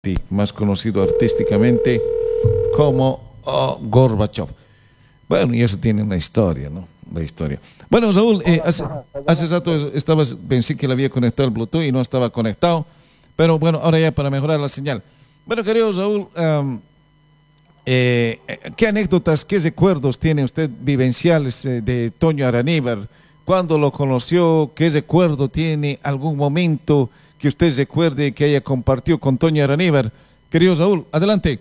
más conocido artísticamente como Gorbachev. Bueno, y eso tiene una historia, ¿no? La historia. Bueno, Saúl, hace rato pensé que le había conectado el Bluetooth y no estaba conectado, pero bueno, ahora ya para mejorar la señal. Bueno, querido Saúl, ¿qué anécdotas, qué recuerdos tiene usted vivenciales de Toño Araníbar? ¿Cuándo lo conoció? ¿Qué recuerdo tiene? ¿Algún momento que usted recuerde que haya compartido con Toño Araníbar? Querido Saúl, adelante.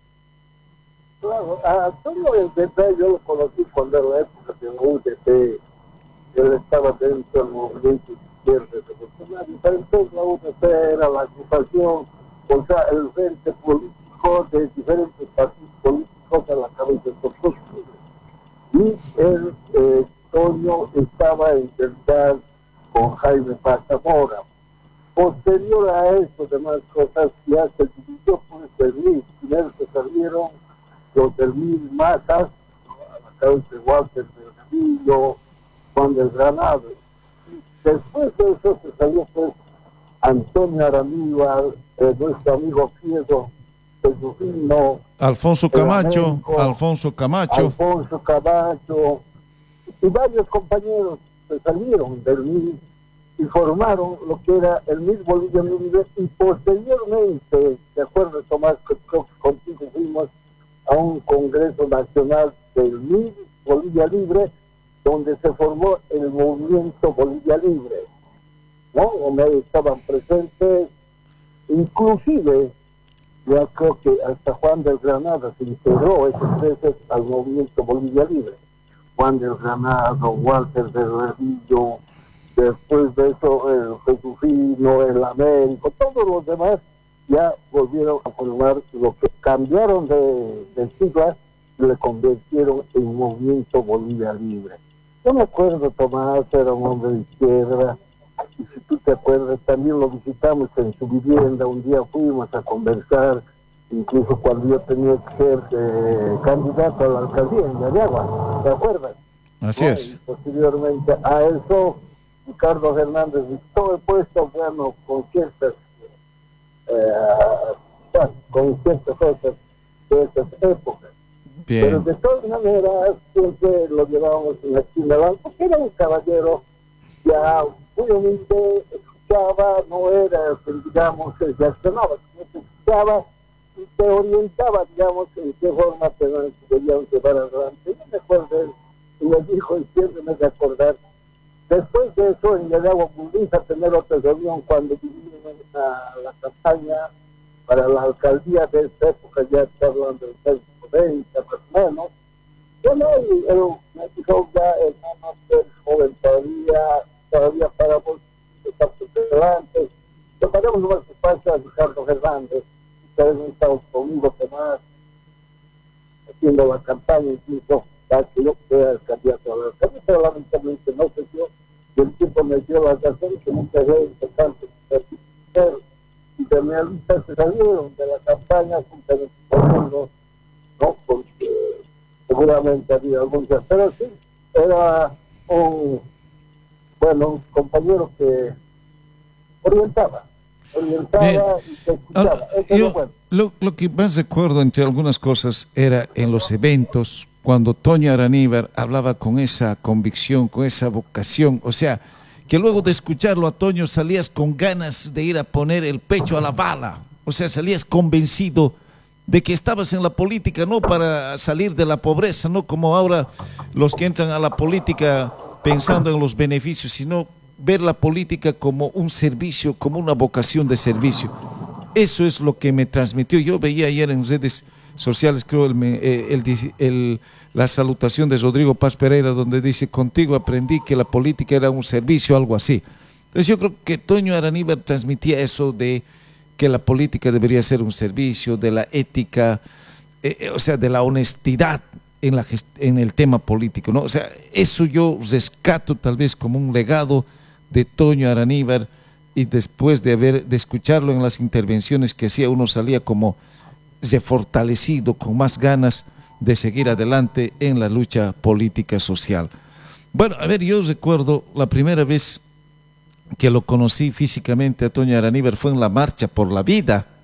Claro, a Antonio en verdad yo lo conocí cuando era la época de la UDP. Él estaba dentro del movimiento de izquierda revolucionario, pero entonces la UDP era la agrupación, o sea, el frente político de diferentes partidos políticos a la cabeza de nosotros. Y él, Toño, estaba en verdad con Jaime Paz Zamora. Posterior a eso, demás cosas, ya se dividió por el MIR. Primero se salieron los del MIR Masas, a la cabeza de Walter Delgadillo, Juan del Granado. Después de eso se salió pues Antonio Araníbar, nuestro amigo Ciego, Jesufino, Alfonso Camacho, Alfonso Camacho, y varios compañeros se salieron del MIR y formaron lo que era el MIR Bolivia Libre, y posteriormente, de acuerdo, Tomás, que contigo fuimos a un Congreso Nacional del MIR Bolivia Libre, donde se formó el movimiento Bolivia Libre, ¿no? Donde estaban presentes, inclusive, yo creo que hasta Juan del Granado se integró esas veces al movimiento Bolivia Libre. Juan del Granado, Walter del Redillo, después de eso el Jesufino, el Américo, todos los demás ya volvieron a formar lo que cambiaron de siglas y le convirtieron en movimiento Bolivia Libre. Yo me acuerdo, Tomás era un hombre de izquierda, y si tú te acuerdas, también lo visitamos en su vivienda, un día fuimos a conversar, incluso cuando yo tenía que ser candidato a la alcaldía en Yariagua, ¿te acuerdas? Así ¿No? es. Y posteriormente a eso, Ricardo Hernández dictó el puesto, bueno, con ciertas cosas de esas épocas. Bien. Pero de todas maneras, siempre lo llevábamos en la chingada, porque era un caballero ya muy humilde, escuchaba, no era, digamos, reaccionaba, sino que escuchaba y te orientaba, digamos, en qué forma se debían llevar adelante. Yo me acuerdo, y me dijo, y siempre me de acordar, después de eso, en Yariagua volvimos a tener otra reunión cuando vivimos la campaña para la alcaldía de esta época, ya está hablando del 90, más o menos. Bueno, y él me dijo, ya hermano, eres joven todavía paramos adelante. Preparamos unas espacios a Ricardo Hernández, ustedes no estamos conmigo, Tomás, haciendo la campaña, incluso para que yo sea el candidato a la alcaldía, pero lamentablemente no sé yo, y el tiempo me dio la razón que nunca era importante, y de mi lista se salieron de la campaña juntamente conmigo, ¿no? Porque seguramente había algún día, pero sí, era un compañero que orientaba y se escuchaba. Ahora, lo que más recuerdo entre algunas cosas era en los eventos, cuando Toño Araníbar hablaba con esa convicción, con esa vocación, o sea, que luego de escucharlo a Toño salías con ganas de ir a poner el pecho a la bala, o sea, salías convencido de que estabas en la política no para salir de la pobreza, no como ahora los que entran a la política pensando en los beneficios, sino ver la política como un servicio, como una vocación de servicio. Eso es lo que me transmitió. Yo veía ayer en redes sociales, creo, la salutación de Rodrigo Paz Pereira, donde dice, contigo aprendí que la política era un servicio, algo así. Entonces yo creo que Toño Araníbar transmitía eso de que la política debería ser un servicio, de la ética, o sea, de la honestidad en el tema político, ¿no? O sea, eso yo rescato tal vez como un legado de Toño Araníbar, y después de escucharlo en las intervenciones que hacía, uno salía como fortalecido, con más ganas de seguir adelante en la lucha política social. Bueno, a ver, yo recuerdo la primera vez que lo conocí físicamente a Toño Araníbar fue en la Marcha por la Vida,